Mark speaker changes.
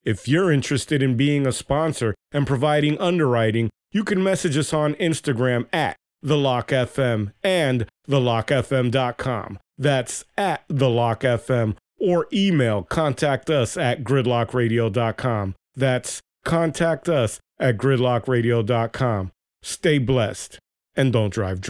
Speaker 1: If you're interested in being a sponsor and providing underwriting, you can message us on Instagram at TheLockFM and TheLockFM.com. That's at TheLockFM, or email contact us at gridlockradio.com. That's contact us at gridlockradio.com. Stay blessed and don't drive drunk.